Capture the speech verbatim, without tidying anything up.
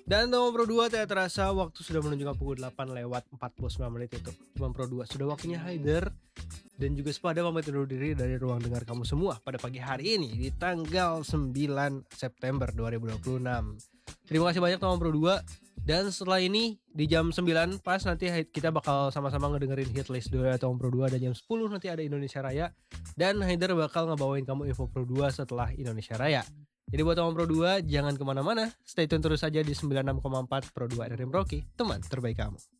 Dan Tomang Pro dua tidak terasa waktu sudah menunjukkan pukul delapan lewat empat puluh sembilan menit itu. Tomang Pro dua sudah waktunya Haider dan juga Spada pamit undur diri dari ruang dengar kamu semua pada pagi hari ini di tanggal sembilan September dua ribu dua puluh enam. Terima kasih banyak Tomang Pro dua. Dan setelah ini di jam sembilan pas nanti kita bakal sama-sama ngedengerin hitlist dua Tomang Pro dua, dan jam sepuluh nanti ada Indonesia Raya dan Haider bakal ngebawain kamu info Pro dua setelah Indonesia Raya. Jadi buat Tomang Pro dua jangan kemana-mana, stay tune terus saja di sembilan puluh enam koma empat Pro dua R R M Rocky, teman terbaik kamu.